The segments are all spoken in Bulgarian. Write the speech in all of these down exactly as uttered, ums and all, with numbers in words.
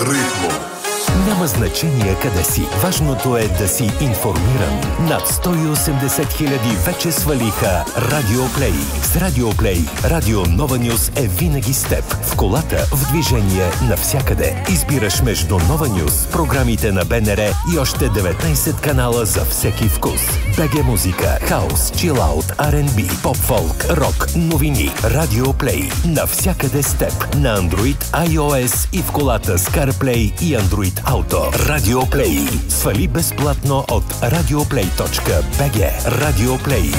Ритмо. Няма значение къде си. Важното е да си информиран. Над сто и осемдесет хиляди вече свалиха Радио Плей. С Радио Плей Радио Нова Нюз е винаги с теб. В колата, в движение, навсякъде. Избираш между Нова Нюз, програмите на БНР и още деветнайсет канала за всеки вкус. БГ музика, хаус, чилаут, Ар енд Би, поп-фолк, рок, новини. Радио Плей. Навсякъде с теб. На Android, iOS и в колата с CarPlay и Android Auto. Радио Плей. Свали безплатно от радиоплей точка би джи. Радио Плей.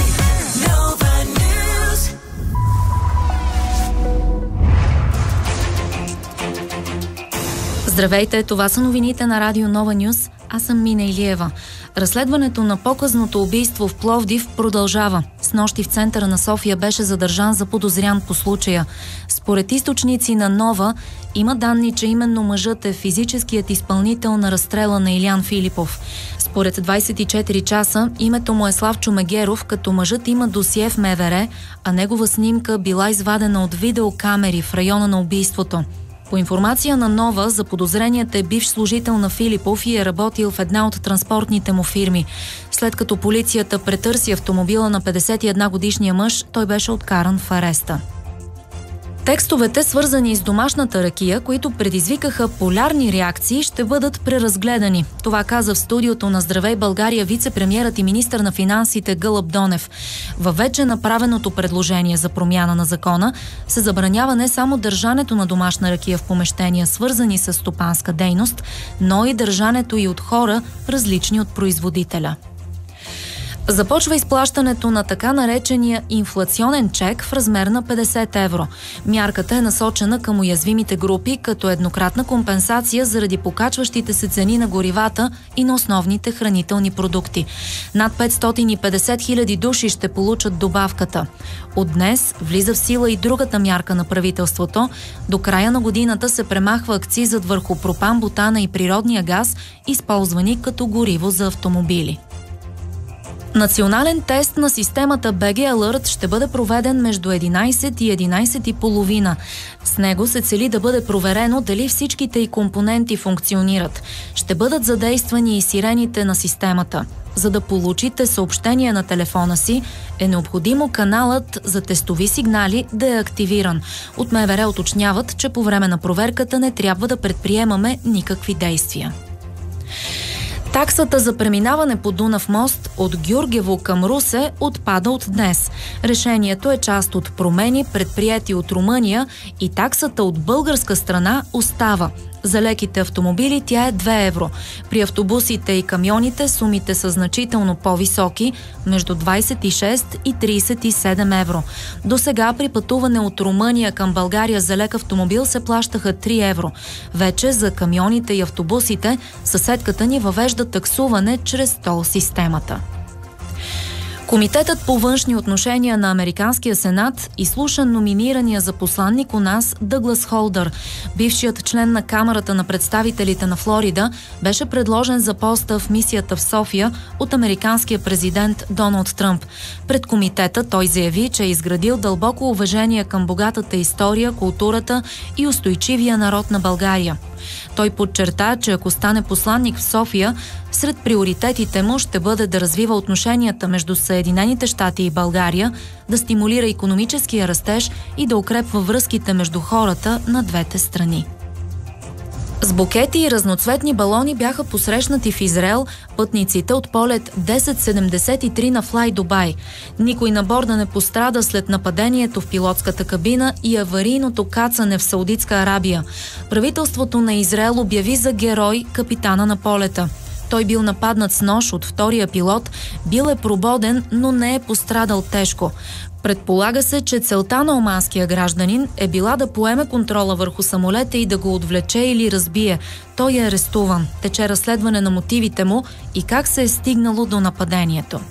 Здравейте, това са новините на Радио Нова Нюз. Аз съм Мина Илиева. Разследването на по-късното убийство в Пловдив продължава. Снощи в центъра на София беше задържан заподозрян по случая. Според източници на Нова, има данни, че именно мъжът е физическият изпълнител на разстрела на Илян Филипов. Според двайсет и четири часа, името му е Славчо Мегеров, като мъжът има досие в МВР, а негова снимка била извадена от видеокамери в района на убийството. По информация на Нова, заподозреният е бивш служител на Филипов и е работил в една от транспортните му фирми. След като полицията претърси автомобила на петдесет и една годишния мъж, той беше откаран в ареста. Текстовете, свързани с домашната ракия, които предизвикаха полярни реакции, ще бъдат преразгледани. Това каза в студиото на Здравей България вице-премиерът и министър на финансите Гълъб Донев. Във вече направеното предложение за промяна на закона се забранява не само държането на домашна ракия в помещения, свързани с стопанска дейност, но и държането и от хора, различни от производителя. Започва изплащането на така наречения инфлационен чек в размер на петдесет евро. Мярката е насочена към уязвимите групи като еднократна компенсация заради покачващите се цени на горивата и на основните хранителни продукти. Над петстотин и петдесет хиляди души ще получат добавката. От днес влиза в сила и другата мярка на правителството. До края на годината се премахва акцизът върху пропан, бутана и природния газ, използвани като гориво за автомобили. Национален тест на системата би джи Alert ще бъде проведен между единайсет и единайсет и половина. С него се цели да бъде проверено дали всичките й компоненти функционират. Ще бъдат задействани и сирените на системата. За да получите съобщение на телефона си, е необходимо каналът за тестови сигнали да е активиран. От МВР уточняват, че по време на проверката не трябва да предприемаме никакви действия. Таксата за преминаване по Дунав мост от Гюргево към Русе отпада от днес. Решението е част от промени, предприети от Румъния, и таксата от българска страна остава. За леките автомобили тя е две евро. При автобусите и камионите сумите са значително по-високи, между двайсет и шест и трийсет и седем евро. До сега при пътуване от Румъния към България за лек автомобил се плащаха три евро. Вече за камионите и автобусите съседката ни въвежда таксуване чрез тол системата. Комитетът по външни отношения на Американския сенат изслуша номинирания за посланник у нас Дъглас Холдър. Бившият член на Камарата на представителите на Флорида беше предложен за поста в мисията в София от американския президент Доналд Тръмп. Пред комитета той заяви, че е изградил дълбоко уважение към богатата история, културата и устойчивия народ на България. Той подчерта, че ако стане посланник в София, сред приоритетите му ще бъде да развива отношенията между Съединените щати и България, да стимулира икономическия растеж и да укрепва връзките между хората на двете страни. С букети и разноцветни балони бяха посрещнати в Израел пътниците от полет десет седемдесет и три на Fly Dubai. Никой на борда не пострада след нападението в пилотската кабина и аварийното кацане в Саудитска Арабия. Правителството на Израел обяви за герой капитана на полета. Той бил нападнат с нож от втория пилот, бил е прободен, но не е пострадал тежко. Предполага се, че целта на оманския гражданин е била да поеме контрола върху самолета и да го отвлече или разбие. Той е арестуван. Тече разследване на мотивите му и как се е стигнало до нападението.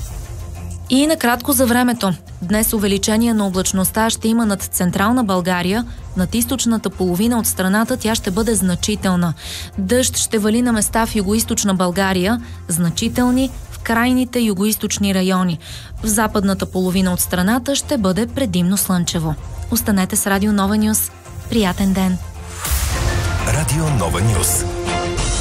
И накратко за времето. Днес увеличение на облачността ще има над централна България. Над източната половина от страната тя ще бъде значителна. Дъжд ще вали на места в югоизточна България, значителни в крайните югоизточни райони. В западната половина от страната ще бъде предимно слънчево. Останете с Радио Нова Нюз. Приятен ден! Радио Нова Нюс.